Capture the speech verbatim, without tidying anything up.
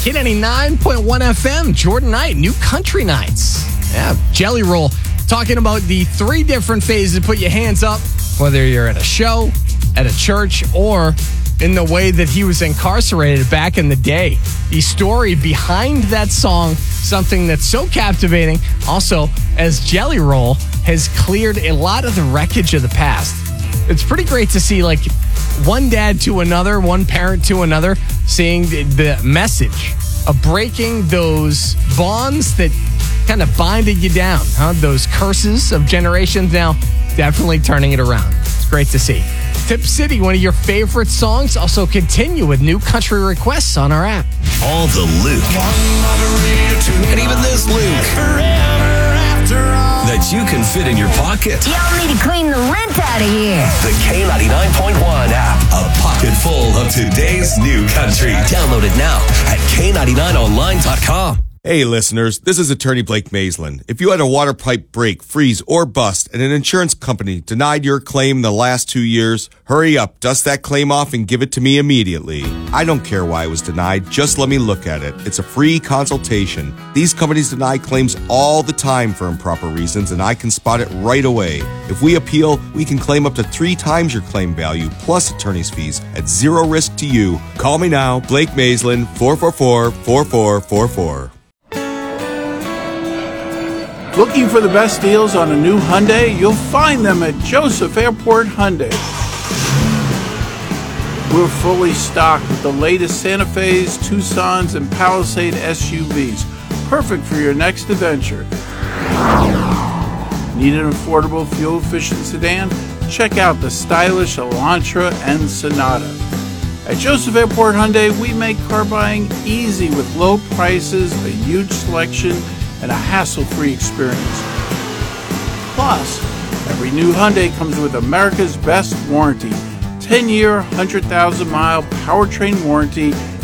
K ninety-nine point one F M, Jordan Knight, New Country Nights. Yeah, Jelly Roll, talking about the three different phases to put your hands up, whether you're at a show, at a church, or in the way that he was incarcerated back in the day. The story behind that song, something that's so captivating. Also, as Jelly Roll has cleared a lot of the wreckage of the past. It's pretty great to see, like, one dad to another, one parent to another, seeing the, the message of breaking those bonds that kind of binded you down, huh? Those curses of generations, now definitely turning it around. It's great to see. Tip City, one of your favorite songs, also continue with new country requests on our app. All the Luke. And even this Luke. That you can fit in your pocket. Y'all need to clean the lint out of here. The K ninety-nine point one app. A pocket full of today's new country. Download it now at K ninety-nine online dot com. Hey, listeners, this is attorney Blake Maislin. If you had a water pipe break, freeze, or bust, and an insurance company denied your claim in the last two years, hurry up, dust that claim off, and give it to me immediately. I don't care why it was denied, just let me look at it. It's a free consultation. These companies deny claims all the time for improper reasons, and I can spot it right away. If we appeal, we can claim up to three times your claim value, plus attorney's fees, at zero risk to you. Call me now, Blake Maislin, four four four, four four four four. Looking for the best deals on a new Hyundai? You'll find them at Joseph Airport Hyundai. We're fully stocked with the latest Santa Fe's, Tucsons, and Palisade S U Vs. Perfect for your next adventure. Need an affordable, fuel-efficient sedan? Check out the stylish Elantra and Sonata. At Joseph Airport Hyundai, we make car buying easy with low prices, a huge selection, and a hassle-free experience. Plus, every new Hyundai comes with America's best warranty, ten-year, one hundred thousand mile powertrain warranty,